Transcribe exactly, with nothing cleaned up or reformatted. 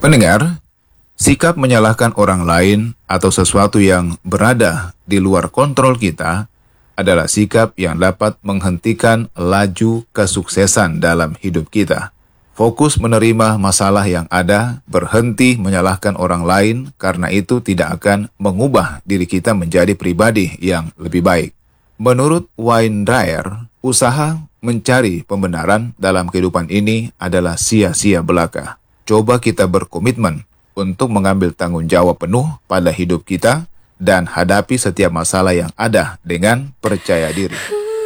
Pendengar, sikap menyalahkan orang lain atau sesuatu yang berada di luar kontrol kita adalah sikap yang dapat menghentikan laju kesuksesan dalam hidup kita. Fokus menerima masalah yang ada, berhenti menyalahkan orang lain, karena itu tidak akan mengubah diri kita menjadi pribadi yang lebih baik. Menurut Wayne Dyer, usaha mencari pembenaran dalam kehidupan ini adalah sia-sia belaka. Coba kita berkomitmen untuk mengambil tanggung jawab penuh pada hidup kita dan hadapi setiap masalah yang ada dengan percaya diri.